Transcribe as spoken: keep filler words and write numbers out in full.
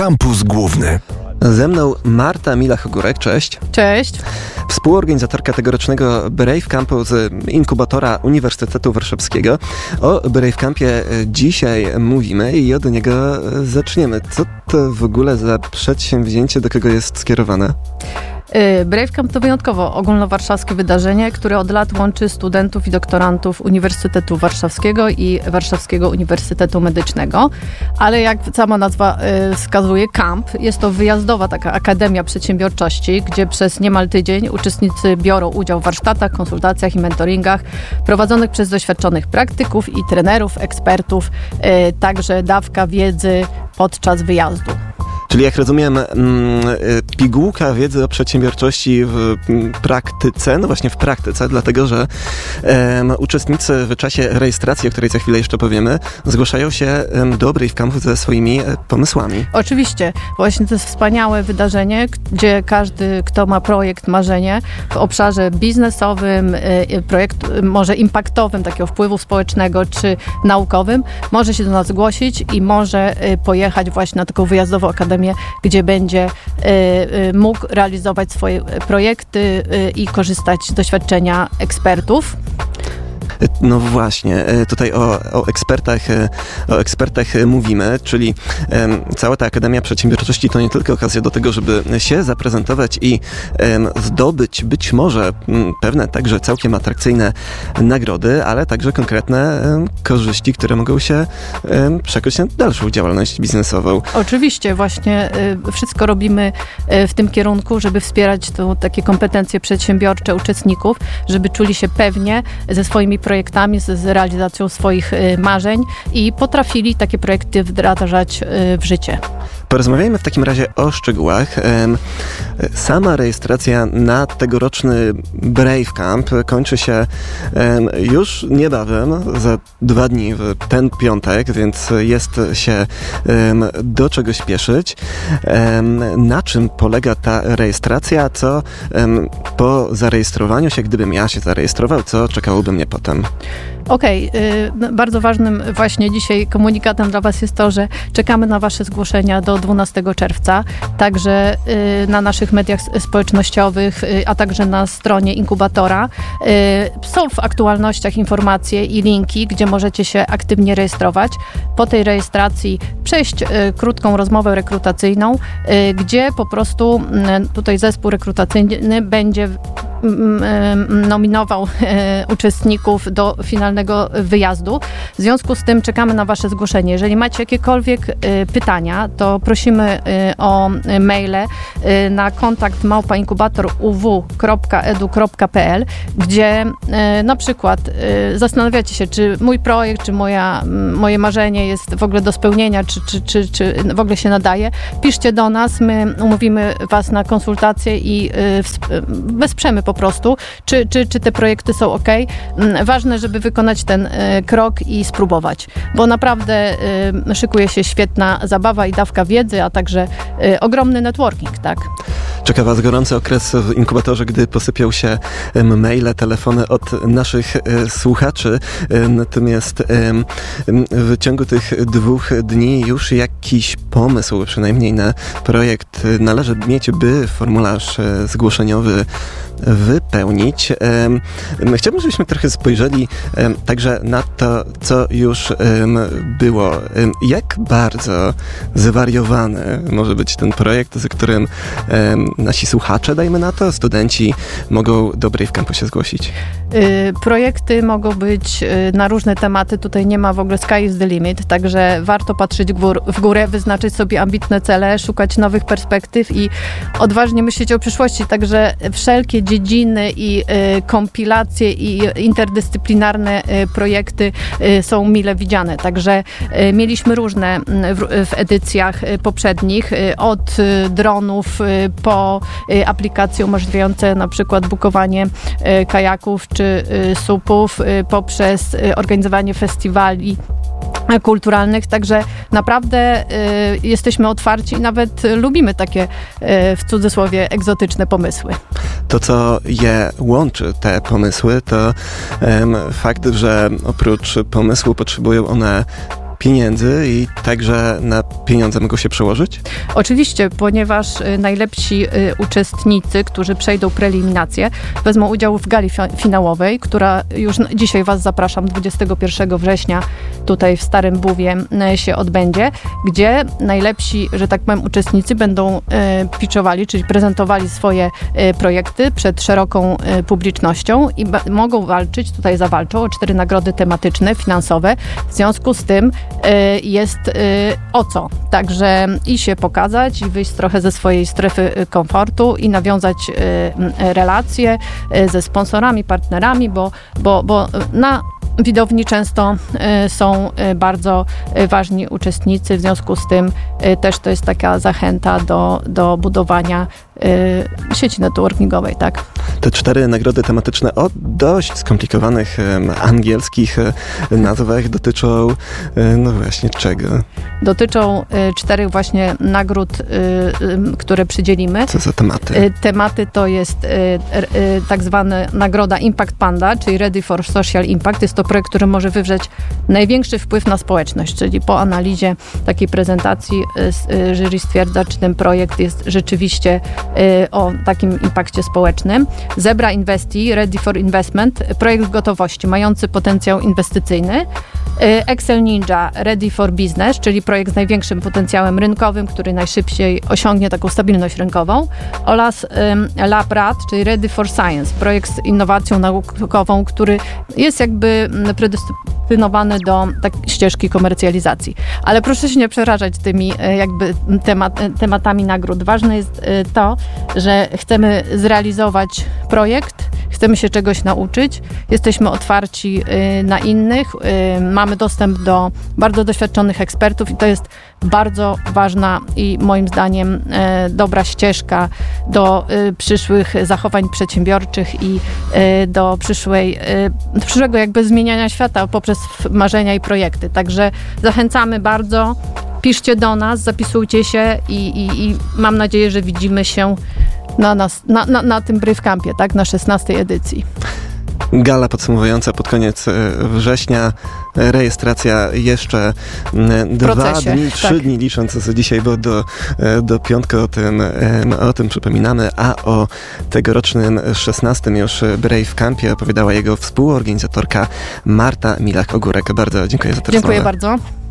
Kampus Główny. Ze mną Marta Milach-Ogórek, cześć. Cześć. Współorganizatorka tegorocznego Brave Campu z inkubatora Uniwersytetu Warszawskiego. O Brave Campie dzisiaj mówimy i od niego zaczniemy. Co to w ogóle za przedsięwzięcie, do kogo jest skierowane? Brave Camp to wyjątkowo ogólnowarszawskie wydarzenie, które od lat łączy studentów i doktorantów Uniwersytetu Warszawskiego i Warszawskiego Uniwersytetu Medycznego. Ale jak sama nazwa wskazuje, camp, jest to wyjazdowa taka akademia przedsiębiorczości, gdzie przez niemal tydzień uczestnicy biorą udział w warsztatach, konsultacjach i mentoringach prowadzonych przez doświadczonych praktyków i trenerów, ekspertów, także dawka wiedzy podczas wyjazdu. Czyli jak rozumiem, pigułka wiedzy o przedsiębiorczości w praktyce, no właśnie w praktyce, dlatego że um, uczestnicy w czasie rejestracji, o której za chwilę jeszcze powiemy, zgłaszają się do Brave Campu ze swoimi pomysłami. Oczywiście. Właśnie to jest wspaniałe wydarzenie, gdzie każdy, kto ma projekt, marzenie w obszarze biznesowym, projekt może impaktowym, takiego wpływu społecznego czy naukowym, może się do nas zgłosić i może pojechać właśnie na taką wyjazdową akademię, gdzie będzie y, y, mógł realizować swoje projekty y, i korzystać z doświadczenia ekspertów. No właśnie, tutaj o, o ekspertach o ekspertach mówimy, czyli um, cała ta Akademia Przedsiębiorczości to nie tylko okazja do tego, żeby się zaprezentować i um, zdobyć być może um, pewne także całkiem atrakcyjne nagrody, ale także konkretne um, korzyści, które mogą się um, przekuć na dalszą działalność biznesową. Oczywiście, właśnie y, wszystko robimy y, w tym kierunku, żeby wspierać to, takie kompetencje przedsiębiorcze uczestników, żeby czuli się pewnie ze swoimi projektami, z, z realizacją swoich y, marzeń i potrafili takie projekty wdrażać y, w życie. Porozmawiajmy w takim razie o szczegółach. Sama rejestracja na tegoroczny Brave Camp kończy się już niebawem, za dwa dni, w ten piątek, więc jest się do czego śpieszyć. Na czym polega ta rejestracja? Co po zarejestrowaniu się, gdybym ja się zarejestrował, co czekałoby mnie potem? Okej, okay. Bardzo ważnym właśnie dzisiaj komunikatem dla Was jest to, że czekamy na Wasze zgłoszenia do dwunastego czerwca, także na naszych mediach społecznościowych, a także na stronie inkubatora. Są w aktualnościach informacje i linki, gdzie możecie się aktywnie rejestrować. Po tej rejestracji przejść krótką rozmowę rekrutacyjną, gdzie po prostu tutaj zespół rekrutacyjny będzie nominował e, uczestników do finalnego wyjazdu. W związku z tym czekamy na Wasze zgłoszenie. Jeżeli macie jakiekolwiek e, pytania, to prosimy e, o maile e, na kontakt małpa inkubator u w kropka edu kropka p l, gdzie e, na przykład e, zastanawiacie się, czy mój projekt, czy moja, moje marzenie jest w ogóle do spełnienia, czy, czy, czy, czy w ogóle się nadaje. Piszcie do nas, my umówimy Was na konsultację i e, wesprzemy po po prostu, czy, czy, czy te projekty są ok. Ważne, żeby wykonać ten y, krok i spróbować, bo naprawdę y, szykuje się świetna zabawa i dawka wiedzy, a także y, ogromny networking, tak? Czeka Was gorący okres w inkubatorze, gdy posypią się um, maile, telefony od naszych um, słuchaczy. Um, natomiast um, w ciągu tych dwóch dni już jakiś pomysł, przynajmniej na projekt, należy mieć, by formularz um, zgłoszeniowy wypełnić. Um, chciałbym, żebyśmy trochę spojrzeli um, także na to, co już um, było. Um, jak bardzo zwariowany może być ten projekt, z którym um, nasi słuchacze, dajmy na to, studenci mogą do Brave Campu się zgłosić? Y, projekty mogą być y, na różne tematy. Tutaj nie ma w ogóle sky is the limit, także warto patrzeć gór, w górę, wyznaczyć sobie ambitne cele, szukać nowych perspektyw i odważnie myśleć o przyszłości. Także wszelkie dziedziny i y, kompilacje i interdyscyplinarne y, projekty y, są mile widziane. Także y, mieliśmy różne w, w edycjach y, poprzednich, y, od y, dronów y, po y, aplikacje umożliwiające na przykład bukowanie y, kajaków czy y, supów, y, poprzez y, organizowanie festiwali kulturalnych, także naprawdę y, jesteśmy otwarci i nawet y, lubimy takie y, w cudzysłowie egzotyczne pomysły. To, co je łączy, te pomysły, to um, fakt, że oprócz pomysłu potrzebują one pieniędzy i także na pieniądze mogą się przełożyć? Oczywiście, ponieważ najlepsi uczestnicy, którzy przejdą preeliminację, wezmą udział w gali finałowej, która już dzisiaj Was zapraszam, dwudziestego pierwszego września tutaj w Starym Buwie się odbędzie, gdzie najlepsi, że tak powiem, uczestnicy będą pitchowali, czyli prezentowali swoje projekty przed szeroką publicznością i b- mogą walczyć, tutaj zawalczą o cztery nagrody tematyczne, finansowe. W związku z tym y, jest y, o co. Także i się pokazać, i wyjść trochę ze swojej strefy komfortu i nawiązać y, relacje y, ze sponsorami, partnerami, bo, bo, bo na widowni często y, są y, bardzo y, ważni uczestnicy, w związku z tym y, też to jest taka zachęta do, do budowania y, sieci networkingowej, tak? Te cztery nagrody tematyczne o dość skomplikowanych um, angielskich um, nazwach dotyczą, um, no właśnie, czego? Dotyczą y, czterech właśnie nagród, y, y, które przydzielimy. Co za tematy? Y, tematy to jest y, y, tak zwana nagroda Impact Panda, czyli Ready for Social Impact. Jest to projekt, który może wywrzeć największy wpływ na społeczność, czyli po analizie takiej prezentacji y, y, jury stwierdza, czy ten projekt jest rzeczywiście y, o takim impakcie społecznym. Zebra Investi, Ready for Investment, projekt w gotowości, mający potencjał inwestycyjny. Excel Ninja, Ready for Business, czyli projekt z największym potencjałem rynkowym, który najszybciej osiągnie taką stabilność rynkową. Oraz um, LabRat, czyli Ready for Science, projekt z innowacją naukową, który jest jakby predestynowany do tak, ścieżki komercjalizacji. Ale proszę się nie przerażać tymi jakby temat, tematami nagród. Ważne jest to, że chcemy zrealizować projekt, chcemy się czegoś nauczyć, jesteśmy otwarci y, na innych, y, mamy dostęp do bardzo doświadczonych ekspertów i to jest bardzo ważna i moim zdaniem y, dobra ścieżka do y, przyszłych zachowań przedsiębiorczych i y, do przyszłej, y, do przyszłego jakby zmieniania świata poprzez marzenia i projekty. Także zachęcamy bardzo, piszcie do nas, zapisujcie się i, i, i mam nadzieję, że widzimy się Na, nas, na, na, na tym Briefcampie, tak, na szesnastej edycji. Gala podsumowująca pod koniec września, rejestracja jeszcze dwa procesie, dni, trzy tak. dni licząc dzisiaj, bo do, do piątku o tym, o tym przypominamy, a o tegorocznym szesnastym już Bravecampie opowiadała jego współorganizatorka Marta Milach-Ogórek. Bardzo dziękuję za tę rozmowę. Dziękuję bardzo.